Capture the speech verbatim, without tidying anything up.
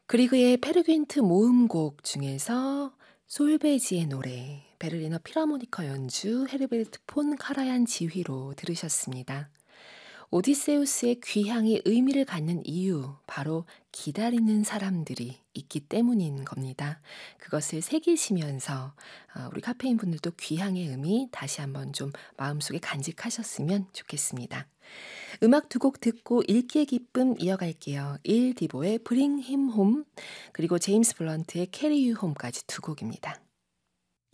그리그의 페르귄트 모음곡 중에서 솔베지의 노래, 베를리너 필하모니커 연주, 헤르베르트 폰 카라얀 지휘로 들으셨습니다. 오디세우스의 귀향이 의미를 갖는 이유, 바로 기다리는 사람들이 있기 때문인 겁니다. 그것을 새기시면서 아, 우리 카페인 분들도 귀향의 의미 다시 한번 좀 마음속에 간직하셨으면 좋겠습니다. 음악 두 곡 듣고 읽기의 기쁨 이어갈게요. 일 디보의 Bring Him Home 그리고 제임스 블런트의 Carry You Home까지 두 곡입니다.